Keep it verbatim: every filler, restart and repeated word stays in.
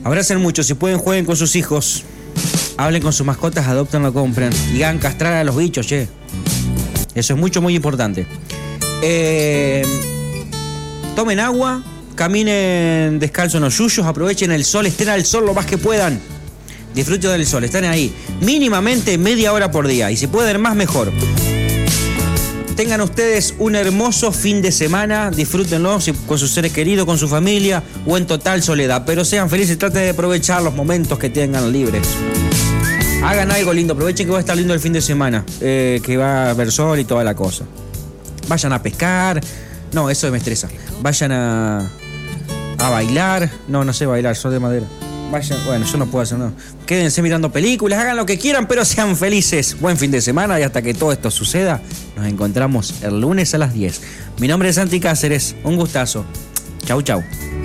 Abracen mucho, si pueden jueguen con sus hijos. Hablen con sus mascotas, adopten o compren. Y hagan castrar a los bichos, che. Eso es mucho, muy importante. Eh, tomen agua, caminen descalzos en los yuyos, aprovechen el sol, estén al sol lo más que puedan. Disfruten del sol, están ahí. Mínimamente media hora por día. Y si pueden más, mejor. Tengan ustedes un hermoso fin de semana. Disfrútenlo con sus seres queridos, con su familia o en total soledad. Pero sean felices, traten de aprovechar los momentos que tengan libres. Hagan algo lindo, aprovechen que va a estar lindo el fin de semana, eh, que va a haber sol y toda la cosa. Vayan a pescar. No, eso me estresa. Vayan a, a bailar. No, no sé bailar, soy de madera. Vayan, bueno, yo no puedo hacer nada. Quédense mirando películas, hagan lo que quieran, pero sean felices. Buen fin de semana y hasta que todo esto suceda, nos encontramos el lunes a las diez. Mi nombre es Santi Cáceres, un gustazo. Chau, chau.